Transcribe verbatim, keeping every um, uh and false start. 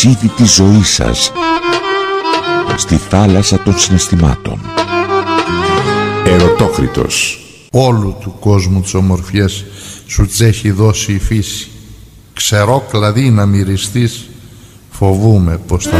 ταξίδι της ζωής σας στη θάλασσα των συναισθημάτων. Ερωτόκριτος. Όλου του κόσμου τις ομορφιές σου τις έχει δώσει η φύση. Ξερό κλαδί να μυριστείς, φοβούμαι πως θα